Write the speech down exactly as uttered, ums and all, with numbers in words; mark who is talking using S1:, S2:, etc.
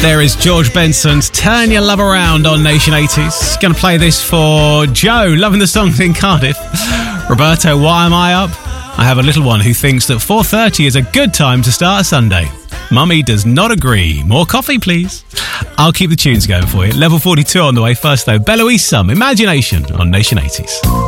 S1: There is George Benson's Turn Your Love Around on Nation eighties. Going to play this for Joe, loving the song in Cardiff. Roberto, why am I up? I have a little one who thinks that four thirty is a good time to start a Sunday. Mummy does not agree. More coffee, please. I'll keep the tunes going for you. Level forty-two on the way. First, though, Beloise Sum, Imagination on Nation eighties.